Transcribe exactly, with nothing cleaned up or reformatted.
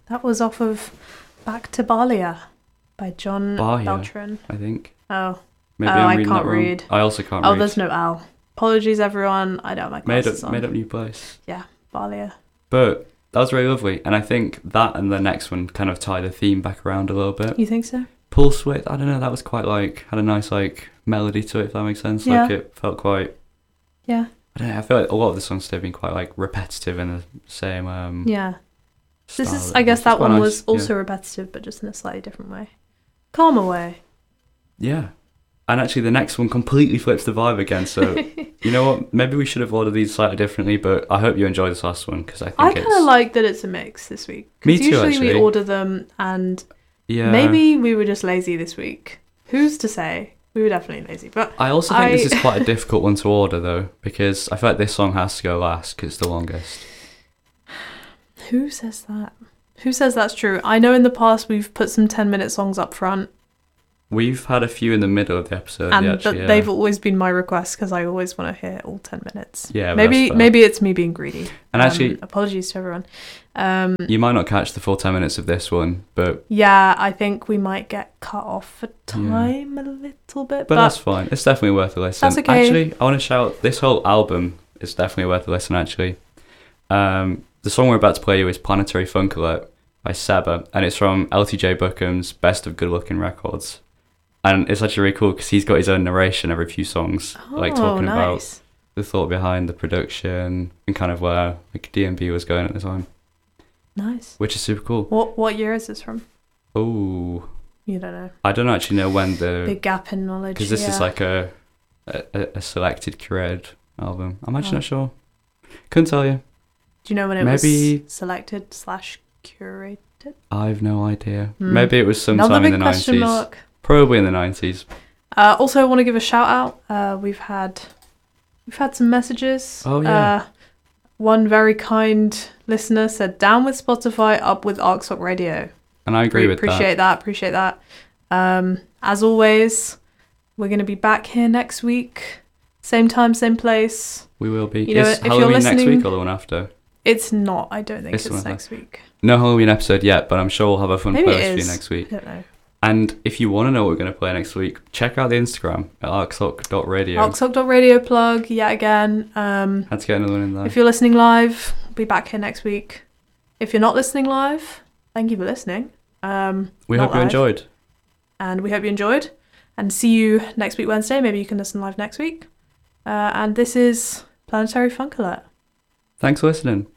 That was off of Back to Balia by John Bahia, Beltran. I think. Oh. Maybe oh, I'm I reading can't that wrong. read. I also can't oh, read. Oh, there's no L. Apologies, everyone. I don't have my Made glasses up, on. made up new place. Yeah, Balia. But that was really lovely. And I think that and the next one kind of tie the theme back around a little bit. You think so? Pulse Width, I don't know, that was quite like, had a nice like melody to it, if that makes sense. Yeah. Like it felt quite... Yeah. I don't know, I feel like a lot of the songs have been quite like repetitive in the same um Yeah. This style. is, I guess It's that quite one nice, was also yeah. repetitive, but just in a slightly different way. Calmer way. Yeah. And actually the next one completely flips the vibe again, so you know what, maybe we should have ordered these slightly differently, but I hope you enjoy this last one, because I think I it's... kind of like that it's a mix this week. 'Cause Me too, usually actually. we order them and Yeah. maybe we were just lazy this week. Who's to say? We were definitely lazy, but I also think I... this is quite a difficult one to order, though, because I feel like this song has to go last, because it's the longest. Who says that? Who says that's true? I know in the past we've put some ten-minute songs up front, We've had a few in the middle of the episode, and yeah, th- actually, yeah. they've always been my request because I always want to hear all ten minutes. Yeah, but maybe that's fair. maybe it's me being greedy. And Um, actually, apologies to everyone. Um, you might not catch the full ten minutes of this one, but yeah, I think we might get cut off for time a little bit, but but, that's fine. It's definitely worth a listen. That's okay. Actually, I want to shout, this whole album is definitely worth a listen, actually. Um, the song we're about to play you is Planetary Funk Alert by Seba, and it's from L T J Bookham's Best of Good Looking Records. And it's actually really cool because he's got his own narration every few songs, oh, like talking nice. about the thought behind the production and kind of where like D and B was going at the time, Nice. which is super cool. What what year is this from? Oh, You don't know. I don't actually know when the... Big gap in knowledge. Because this yeah. is like a, a a selected curated album. I'm actually Oh. not sure. Couldn't tell you. Do you know when it Maybe- was selected slash curated? I've no idea. Hmm. Maybe it was sometime Another in big the question nineties. mark. Probably in the nineties. Uh, also, I want to give a shout out. Uh, we've had we've had some messages. Oh, yeah. Uh, one very kind listener said, "Down with Spotify, up with Arcsok Radio." And I agree Pre- with appreciate that. that. Appreciate that. Um, as always, we're going to be back here next week, same time, same place. We will be. You know, Is if you're Halloween next listening- week or the one after? It's not. I don't think It's it's, the one next week. No Halloween episode yet, but I'm sure we'll have a fun Maybe it playlist for you is. next week. I don't know. And if you want to know what we're going to play next week, check out the Instagram at arcsok dot radio. Arcsok dot radio plug yet again. Um, Had to get another one in there. If you're listening live, we'll be back here next week. If you're not listening live, thank you for listening. Um, we not hope you live. enjoyed. And we hope you enjoyed. And see you next week, Wednesday. Maybe you can listen live next week. Uh, and this is Planetary Funk Alert. Thanks for listening.